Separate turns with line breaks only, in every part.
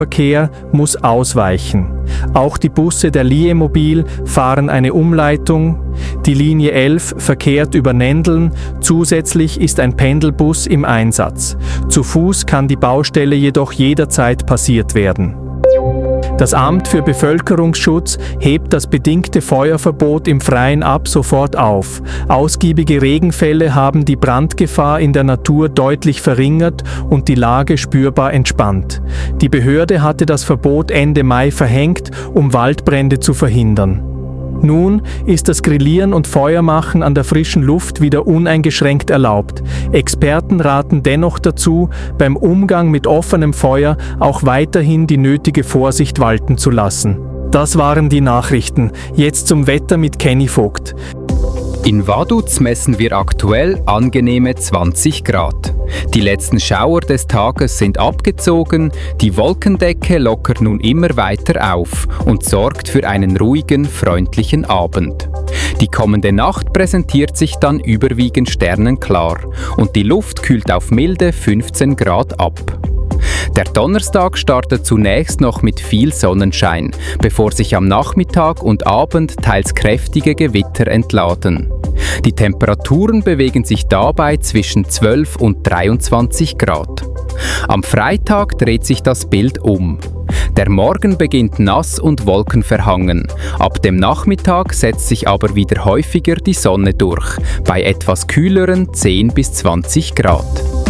Verkehr muss ausweichen. Auch die Busse der Liemobil fahren eine Umleitung. Die Linie 11 verkehrt über Nendeln. Zusätzlich ist ein Pendelbus im Einsatz. Zu Fuß kann die Baustelle jedoch jederzeit passiert werden. Das Amt für Bevölkerungsschutz hebt das bedingte Feuerverbot im Freien ab sofort auf. Ausgiebige Regenfälle haben die Brandgefahr in der Natur deutlich verringert und die Lage spürbar entspannt. Die Behörde hatte das Verbot Ende Mai verhängt, um Waldbrände zu verhindern. Nun ist das Grillieren und Feuermachen an der frischen Luft wieder uneingeschränkt erlaubt. Experten raten dennoch dazu, beim Umgang mit offenem Feuer auch weiterhin die nötige Vorsicht walten zu lassen. Das waren die Nachrichten. Jetzt zum Wetter mit Kenny Vogt.
In Vaduz messen wir aktuell angenehme 20 Grad. Die letzten Schauer des Tages sind abgezogen, die Wolkendecke lockert nun immer weiter auf und sorgt für einen ruhigen, freundlichen Abend. Die kommende Nacht präsentiert sich dann überwiegend sternenklar und die Luft kühlt auf milde 15 Grad ab. Der Donnerstag startet zunächst noch mit viel Sonnenschein, bevor sich am Nachmittag und Abend teils kräftige Gewitter entladen. Die Temperaturen bewegen sich dabei zwischen 12 und 23 Grad. Am Freitag dreht sich das Bild um. Der Morgen beginnt nass und wolkenverhangen. Ab dem Nachmittag setzt sich aber wieder häufiger die Sonne durch, bei etwas kühleren 10 bis 20 Grad.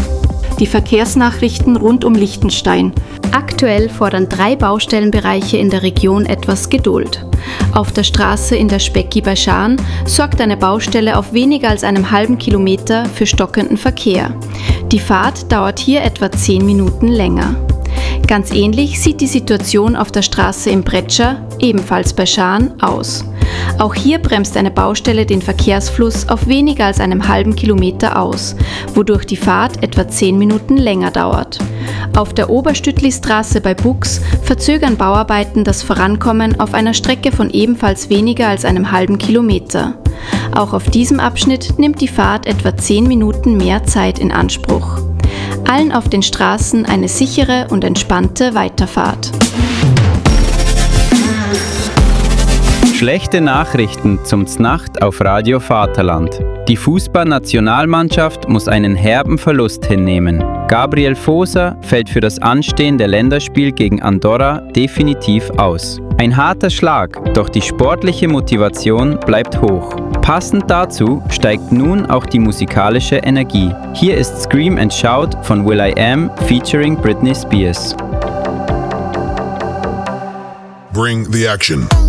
Die Verkehrsnachrichten rund um Liechtenstein. Aktuell fordern 3 Baustellenbereiche in der Region etwas Geduld. Auf der Straße in der Specki bei Schaan sorgt eine Baustelle auf weniger als einem halben Kilometer für stockenden Verkehr. Die Fahrt dauert hier etwa 10 Minuten länger. Ganz ähnlich sieht die Situation auf der Straße im Bretscher, ebenfalls bei Schaan, aus. Auch hier bremst eine Baustelle den Verkehrsfluss auf weniger als einem halben Kilometer aus, wodurch die Fahrt etwa 10 Minuten länger dauert. Auf der Oberstüttlistraße bei Bux verzögern Bauarbeiten das Vorankommen auf einer Strecke von ebenfalls weniger als einem halben Kilometer. Auch auf diesem Abschnitt nimmt die Fahrt etwa 10 Minuten mehr Zeit in Anspruch. Allen auf den Straßen eine sichere und entspannte Weiterfahrt.
Schlechte Nachrichten zum Znacht auf Radio Vaterland. Die Fußballnationalmannschaft muss einen herben Verlust hinnehmen. Gabriel Foser fällt für das anstehende Länderspiel gegen Andorra definitiv aus. Ein harter Schlag, doch die sportliche Motivation bleibt hoch. Passend dazu steigt nun auch die musikalische Energie. Hier ist Scream and Shout von will.i.am featuring Britney Spears.
Bring the action.